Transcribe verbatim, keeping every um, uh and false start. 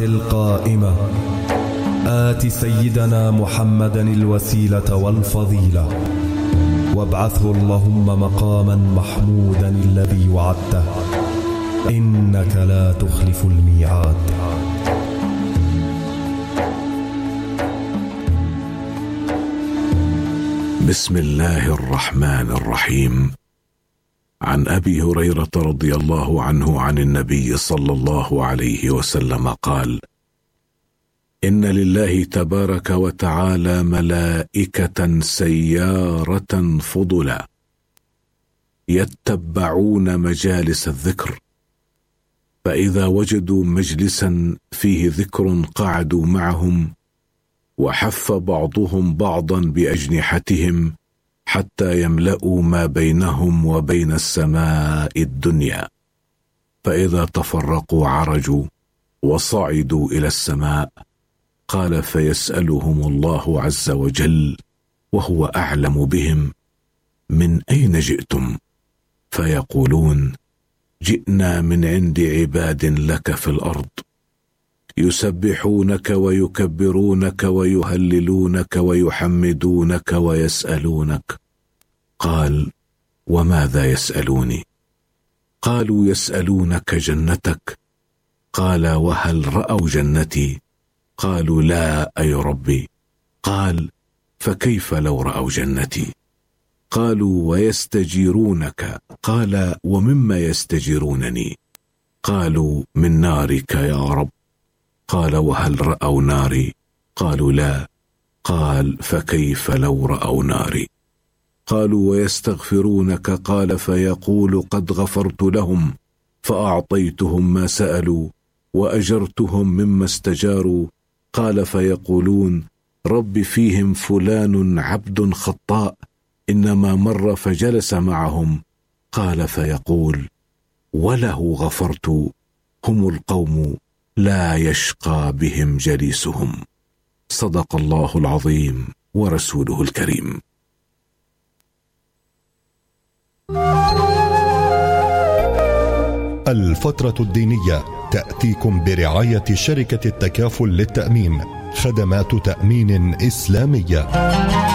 القائمة آت سيدنا محمدا الوسيلة والفضيلة وابعثه اللهم مقاما محمودا الذي وعدته إنك لا تخلف الميعاد. بسم الله الرحمن الرحيم. عن أبي هريرة رضي الله عنه عن النبي صلى الله عليه وسلم قال: إن لله تبارك وتعالى ملائكة سيارة فضلا يتبعون مجالس الذكر، فإذا وجدوا مجلسا فيه ذكر قعدوا معهم، وحف بعضهم بعضا بأجنحتهم حتى يملأوا ما بينهم وبين السماء الدنيا، فإذا تفرقوا عرجوا وصعدوا إلى السماء. قال: فيسألهم الله عز وجل وهو أعلم بهم: من أين جئتم؟ فيقولون: جئنا من عند عباد لك في الأرض يسبحونك ويكبرونك ويهللونك ويحمدونك ويسألونك. قال: وماذا يسألوني؟ قالوا: يسألونك جنتك. قال: وهل رأوا جنتي؟ قالوا: لا أي ربي. قال: فكيف لو رأوا جنتي؟ قالوا: ويستجيرونك. قال: ومما يستجيرونني؟ قالوا: من نارك يا رب. قال: وهل رأوا ناري؟ قالوا: لا. قال: فكيف لو رأوا ناري؟ قالوا: ويستغفرونك. قال: فيقول: قد غفرت لهم فأعطيتهم ما سألوا وأجرتهم مما استجاروا. قال: فيقولون: رب فيهم فلان عبد خطاء إنما مر فجلس معهم. قال: فيقول: وله غفرت، هم القوم لا يشقى بهم جليسهم. صدق الله العظيم ورسوله الكريم. الفترة الدينية تأتيكم برعاية شركة التكافل للتأمين، خدمات تأمين إسلامية.